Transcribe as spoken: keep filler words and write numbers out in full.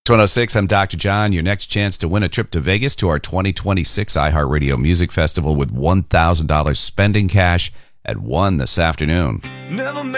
one oh six, I'm Doctor John. Your next chance to win a trip to Vegas to our twenty twenty-six iHeartRadio Music Festival with one thousand dollars spending cash at one this afternoon. Never